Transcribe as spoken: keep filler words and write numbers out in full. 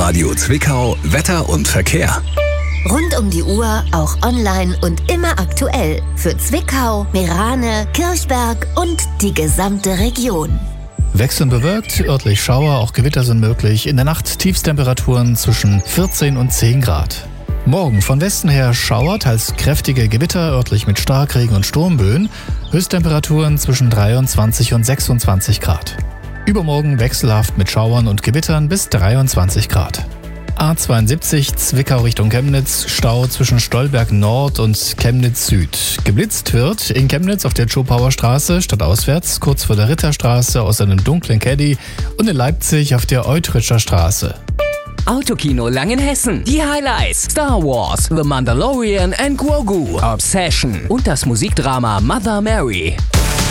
Radio Zwickau Wetter und Verkehr. Rund um die Uhr, auch online und immer aktuell. Für Zwickau, Meerane, Kirchberg und die gesamte Region. Wechselnd bewölkt, örtlich Schauer, auch Gewitter sind möglich. In der Nacht Tiefstemperaturen zwischen vierzehn und zehn Grad. Morgen von Westen her Schauer, teils kräftige Gewitter, örtlich mit Starkregen und Sturmböen. Höchsttemperaturen zwischen dreiundzwanzig und sechsundzwanzig Grad. Übermorgen wechselhaft mit Schauern und Gewittern bis dreiundzwanzig Grad. A zweiundsiebzig Zwickau Richtung Chemnitz, Stau zwischen Stolberg Nord und Chemnitz Süd. Geblitzt wird in Chemnitz auf der Schopauer Straße stadtauswärts, kurz vor der Ritterstraße aus einem dunklen Caddy und in Leipzig auf der Eutritscher Straße. Autokino Langenhessen. Die Highlights: Star Wars, The Mandalorian and Grogu, Obsession und das Musikdrama Mother Mary.